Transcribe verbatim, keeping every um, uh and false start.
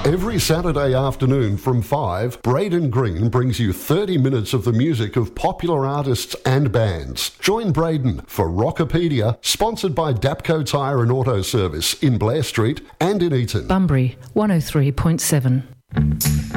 Every Saturday afternoon from five, Braden Green brings you thirty minutes of the music of popular artists and bands. Join Braden for Rockopedia, sponsored by Dapco Tyre and Auto Service in Blair Street and in Eton. Bunbury, one oh three point seven.